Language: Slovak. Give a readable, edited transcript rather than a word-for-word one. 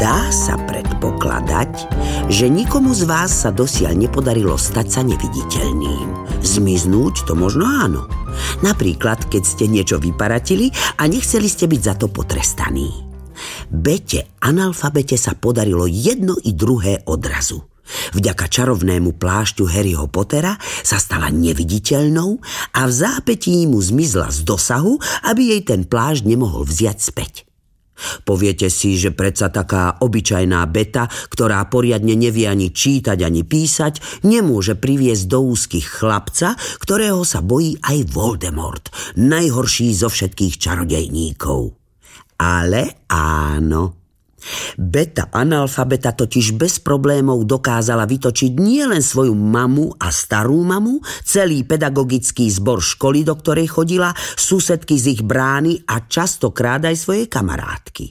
Dá sa predpokladať, že nikomu z vás sa dosiaľ nepodarilo stať sa neviditeľným. Zmiznúť to možno áno. Napríklad, keď ste niečo vyparatili a nechceli ste byť za to potrestaní. Bete, analfabete, sa podarilo jedno i druhé odrazu. Vďaka čarovnému plášťu Harryho Pottera sa stala neviditeľnou a v zápätí mu zmizla z dosahu, aby jej ten plášť nemohol vziať späť. Poviete si, že predsa taká obyčajná Beta, ktorá poriadne nevie ani čítať, ani písať, nemôže priviesť do úzkých chlapca, ktorého sa bojí aj Voldemort, najhorší zo všetkých čarodejníkov. Ale áno. Beta analfabeta totiž bez problémov dokázala vytočiť nielen svoju mamu a starú mamu, celý pedagogický zbor školy, do ktorej chodila, susedky z ich brány a častokrát aj svoje kamarátky.